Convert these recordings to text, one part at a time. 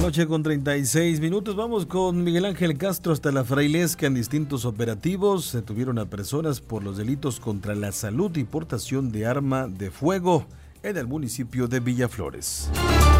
noche con 36 minutos. Vamos con Miguel Ángel Castro hasta la Frailesca. En distintos operativos se detuvieron a personas por los delitos contra la salud y portación de arma de fuego en el municipio de Villaflores.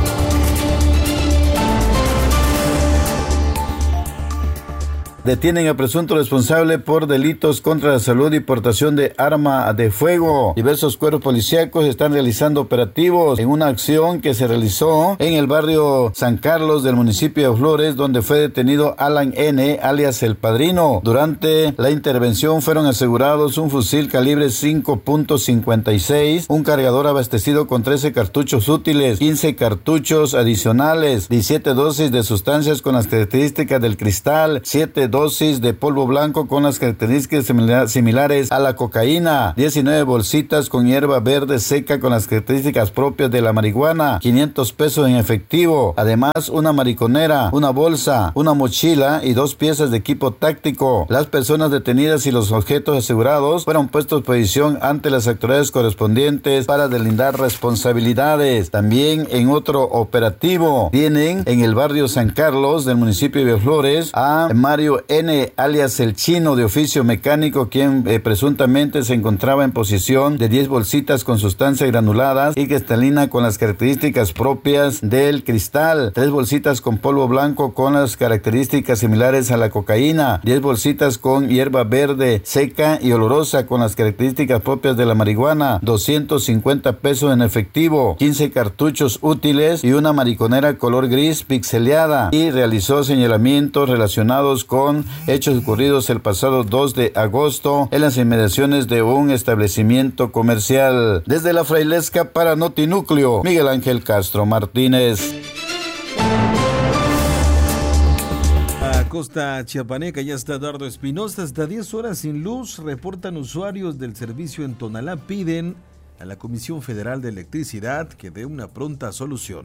Detienen a presunto responsable por delitos contra la salud y portación de arma de fuego. Diversos cuerpos policíacos están realizando operativos en una acción que se realizó en el barrio San Carlos del municipio de Flores, donde fue detenido Alan N., alias El Padrino. Durante la intervención fueron asegurados un fusil calibre 5.56, un cargador abastecido con 13 cartuchos útiles, 15 cartuchos adicionales, 17 dosis de sustancias con las características del cristal, 7 dosis de polvo blanco con las características similares a la cocaína, 19 bolsitas con hierba verde seca con las características propias de la marihuana, 500 pesos en efectivo, además una mariconera, una bolsa, una mochila y 2 piezas de equipo táctico. Las personas detenidas y los objetos asegurados fueron puestos a disposición ante las autoridades correspondientes para delindar responsabilidades. También en otro operativo tienen en el barrio San Carlos del municipio de Flores a Mario N., alias El Chino, de oficio mecánico, quien presuntamente se encontraba en posesión de 10 bolsitas con sustancias granuladas y cristalina con las características propias del cristal, 3 bolsitas con polvo blanco con las características similares a la cocaína, 10 bolsitas con hierba verde seca y olorosa con las características propias de la marihuana, 250 pesos en efectivo, 15 cartuchos útiles y una mariconera color gris pixeleada, y realizó señalamientos relacionados con hechos ocurridos el pasado 2 de agosto en las inmediaciones de un establecimiento comercial. Desde la Frailesca para Notinúcleo, Miguel Ángel Castro Martínez. A costa chiapaneca ya está Eduardo Espinosa. Hasta 10 horas sin luz, reportan usuarios del servicio en Tonalá. Piden a la Comisión Federal de Electricidad que dé una pronta solución.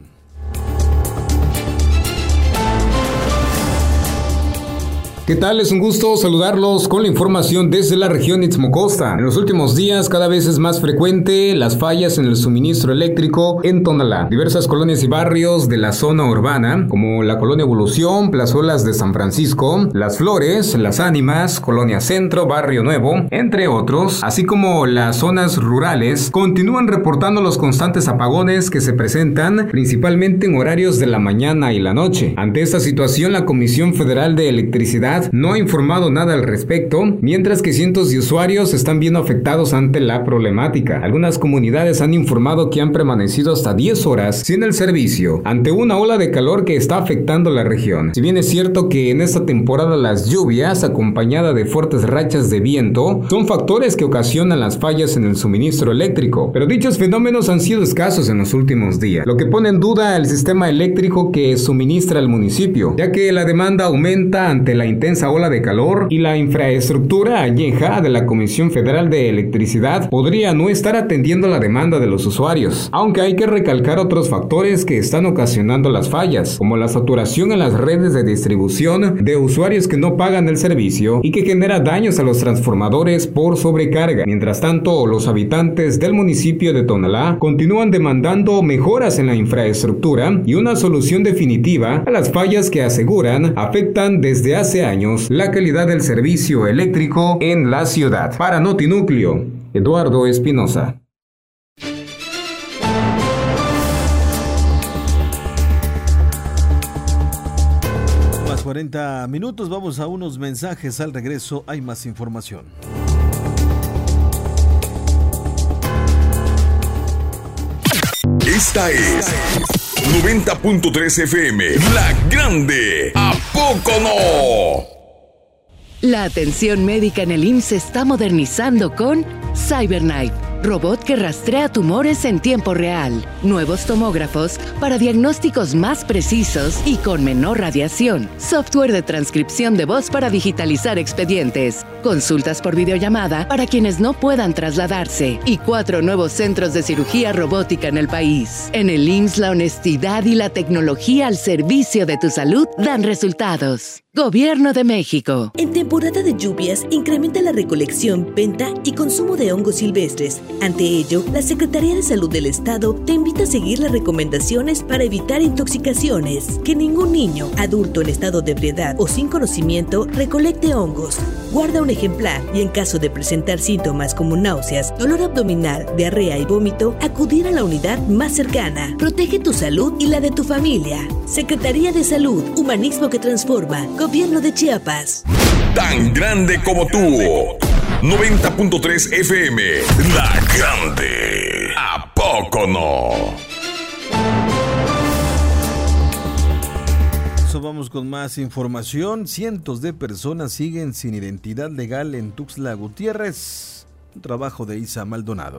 ¿Qué tal? Es un gusto saludarlos con la información desde la región Istmo Costa. En los últimos días cada vez es más frecuente las fallas en el suministro eléctrico en Tonalá. Diversas colonias y barrios de la zona urbana, como la Colonia Evolución, Plazuelas de San Francisco, Las Flores, Las Ánimas, Colonia Centro, Barrio Nuevo, entre otros, así como las zonas rurales, continúan reportando los constantes apagones que se presentan principalmente en horarios de la mañana y la noche. Ante esta situación, la Comisión Federal de Electricidad no ha informado nada al respecto, mientras que cientos de usuarios están viendo afectados ante la problemática. Algunas comunidades han informado que han permanecido hasta 10 horas sin el servicio, ante una ola de calor que está afectando la región. Si bien es cierto que en esta temporada las lluvias, acompañada de fuertes rachas de viento, son factores que ocasionan las fallas en el suministro eléctrico, pero dichos fenómenos han sido escasos en los últimos días, lo que pone en duda el sistema eléctrico que suministra el municipio, ya que la demanda aumenta ante la intensa ola de calor y la infraestructura añeja de la Comisión Federal de Electricidad podría no estar atendiendo la demanda de los usuarios, aunque hay que recalcar otros factores que están ocasionando las fallas, como la saturación en las redes de distribución de usuarios que no pagan el servicio y que genera daños a los transformadores por sobrecarga. Mientras tanto, los habitantes del municipio de Tonalá continúan demandando mejoras en la infraestructura y una solución definitiva a las fallas que aseguran afectan desde hace años la calidad del servicio eléctrico en la ciudad. Para Notinúcleo, Eduardo Espinosa. Más 40 minutos, vamos a unos mensajes. Al regreso hay más información. Esta es 90.3 FM, La Grande. ¿A poco no? La atención médica en el IMSS se está modernizando con CyberKnife, robot que rastrea tumores en tiempo real, nuevos tomógrafos para diagnósticos más precisos y con menor radiación, software de transcripción de voz para digitalizar expedientes, consultas por videollamada para quienes no puedan trasladarse y 4 nuevos centros de cirugía robótica en el país. En el IMSS, la honestidad y la tecnología al servicio de tu salud dan resultados. Gobierno de México. En temporada de lluvias, incrementa la recolección, venta y consumo de hongos silvestres. Ante ello, la Secretaría de Salud del Estado te invita a seguir las recomendaciones para evitar intoxicaciones. Que ningún niño, adulto en estado de ebriedad o sin conocimiento recolecte hongos. Guarda un ejemplar y en caso de presentar síntomas como náuseas, dolor abdominal, diarrea y vómito, acudir a la unidad más cercana. Protege tu salud y la de tu familia. Secretaría de Salud, humanismo que transforma. Gobierno de Chiapas. Tan grande como tú. 90.3 FM. La Grande. ¿A poco no? Vamos con más información. Cientos de personas siguen sin identidad legal en Tuxtla Gutiérrez. Un trabajo de Isa Maldonado.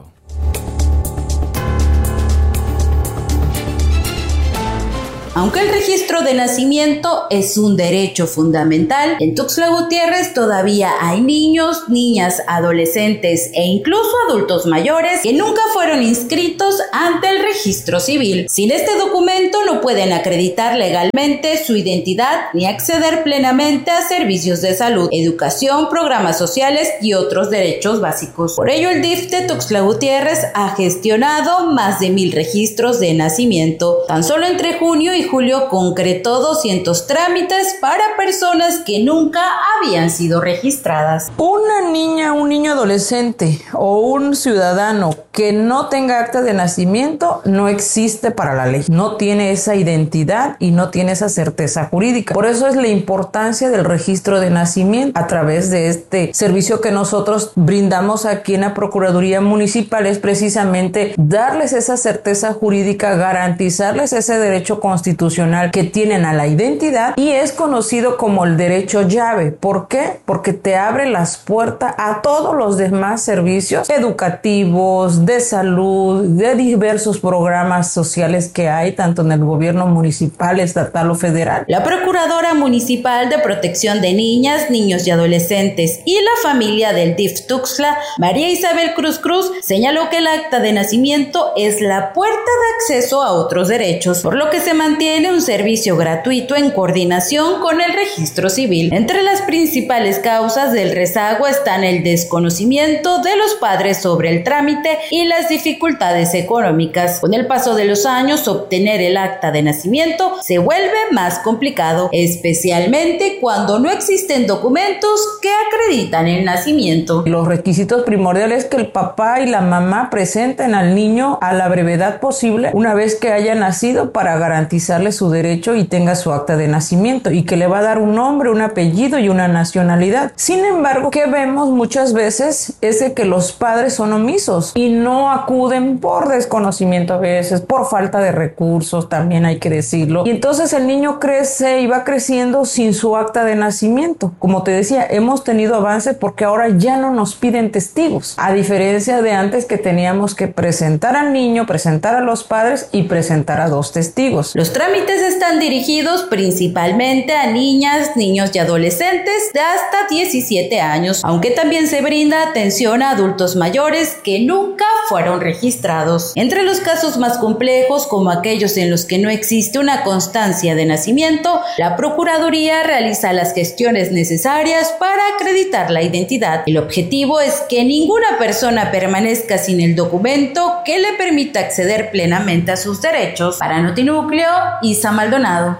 Aunque el registro de nacimiento es un derecho fundamental, en Tuxtla Gutiérrez todavía hay niños, niñas, adolescentes e incluso adultos mayores que nunca fueron inscritos ante el registro civil. Sin este documento no pueden acreditar legalmente su identidad ni acceder plenamente a servicios de salud, educación, programas sociales y otros derechos básicos. Por ello, el DIF de Tuxtla Gutiérrez ha gestionado más de 1,000 registros de nacimiento. Tan solo entre junio y julio concretó 200 trámites para personas que nunca habían sido registradas. Una niña, un niño adolescente o un ciudadano que no tenga acta de nacimiento no existe para la ley. No tiene esa identidad y no tiene esa certeza jurídica. Por eso es la importancia del registro de nacimiento a través de este servicio que nosotros brindamos aquí en la Procuraduría Municipal. Es precisamente darles esa certeza jurídica, garantizarles ese derecho constitucional que tienen a la identidad, y es conocido como el derecho llave. ¿Por qué? Porque te abre las puertas a todos los demás servicios educativos, de salud, de diversos programas sociales que hay tanto en el gobierno municipal, estatal o federal. La Procuradora Municipal de Protección de Niñas, Niños y Adolescentes y la familia del DIF Tuxtla, María Isabel Cruz Cruz, señaló que el acta de nacimiento es la puerta de acceso a otros derechos, por lo que se mantiene un servicio gratuito en coordinación con el registro civil. Entre las principales causas del rezago están el desconocimiento de los padres sobre el trámite y las dificultades económicas. Con el paso de los años, obtener el acta de nacimiento se vuelve más complicado, especialmente cuando no existen documentos que acreditan el nacimiento. Los requisitos primordiales es que el papá y la mamá presenten al niño a la brevedad posible una vez que haya nacido, para garantizarle su derecho y tenga su acta de nacimiento, y que le va a dar un nombre, un apellido y una nacionalidad. Sin embargo, que vemos muchas veces es de que los padres son omisos y no acuden por desconocimiento, a veces por falta de recursos, también hay que decirlo, y entonces el niño crece y va creciendo sin su acta de nacimiento. Como te decía, hemos tenido avances porque ahora ya no nos piden testigos, a diferencia de antes que teníamos que presentar al niño, presentar a los padres y presentar a 2 testigos. Los trámites están dirigidos principalmente a niñas, niños y adolescentes de hasta 17 años, aunque también se brinda atención a adultos mayores que nunca fueron registrados. Entre los casos más complejos, como aquellos en los que no existe una constancia de nacimiento, la Procuraduría realiza las gestiones necesarias para acreditar la identidad. El objetivo es que ninguna persona permanezca sin el documento que le permita acceder plenamente a sus derechos. Para Notinúcleo, Isa Maldonado.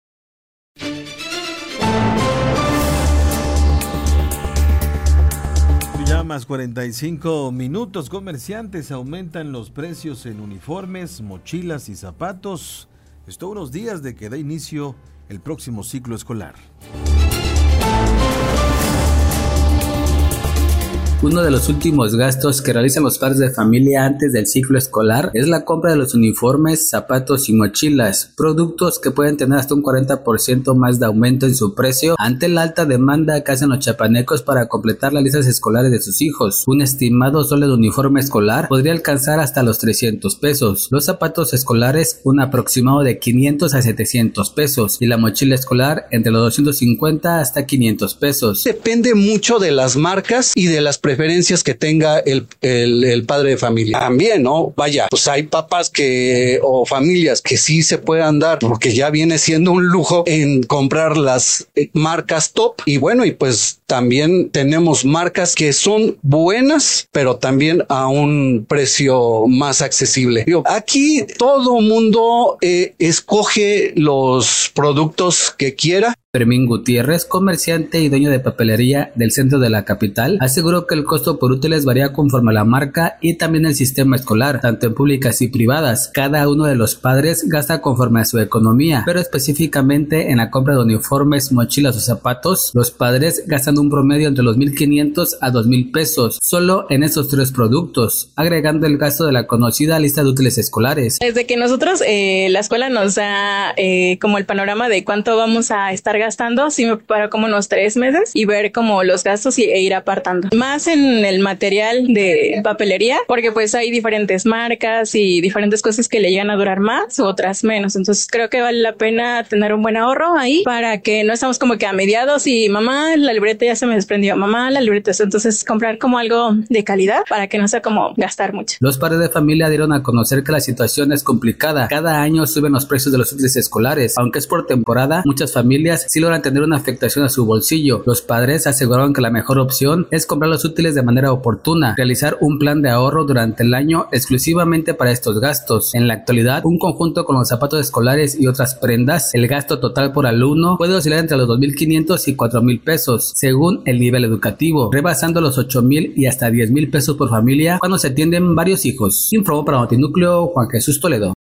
Ya más 45 minutos. Comerciantes aumentan los precios en uniformes, mochilas y zapatos. Esto unos días de que da inicio el próximo ciclo escolar. Uno de los últimos gastos que realizan los padres de familia antes del ciclo escolar es la compra de los uniformes, zapatos y mochilas, productos que pueden tener hasta un 40% más de aumento en su precio ante la alta demanda que hacen los chapanecos para completar las listas escolares de sus hijos. Un estimado solo de uniforme escolar podría alcanzar hasta los 300 pesos. Los zapatos escolares, un aproximado de 500 a 700 pesos y la mochila escolar entre los 250 hasta 500 pesos. Depende mucho de las marcas y de las preferencias que tenga el padre de familia. También, ¿no? Vaya, pues hay papás o familias que sí se puedan dar, porque ya viene siendo un lujo en comprar las marcas top. Y bueno, y pues también tenemos marcas que son buenas, pero también a un precio más accesible. Aquí todo mundo escoge los productos que quiera. Fermín Gutiérrez, comerciante y dueño de papelería del centro de la capital, aseguró que el costo por útiles varía conforme a la marca y también el sistema escolar, tanto en públicas y privadas. Cada uno de los padres gasta conforme a su economía, pero específicamente en la compra de uniformes, mochilas o zapatos, los padres gastan un promedio entre los 1,500 a 2,000 pesos, solo en estos tres productos, agregando el gasto de la conocida lista de útiles escolares. Desde que nosotros, la escuela nos da como el panorama de cuánto vamos a estar gastando, sí me preparo como unos 3 meses y ver como los gastos e ir apartando. Más en el material de papelería, porque pues hay diferentes marcas y diferentes cosas que le llegan a durar más u otras menos. Entonces creo que vale la pena tener un buen ahorro ahí para que no estamos como que a mediados y mamá, la libreta ya se me desprendió, mamá, la libreta. Entonces comprar como algo de calidad para que no sea como gastar mucho. Los padres de familia dieron a conocer que la situación es complicada. Cada año suben los precios de los útiles escolares. Aunque es por temporada, muchas familias sí logran tener una afectación a su bolsillo. Los padres aseguraron que la mejor opción es comprar los útiles de manera oportuna, realizar un plan de ahorro durante el año exclusivamente para estos gastos. En la actualidad, un conjunto con los zapatos escolares y otras prendas, el gasto total por alumno puede oscilar entre los 2,500 y 4,000 pesos, según el nivel educativo, rebasando los 8,000 y hasta 10,000 pesos por familia cuando se atienden varios hijos. Informó para Notinúcleo Juan Jesús Toledo.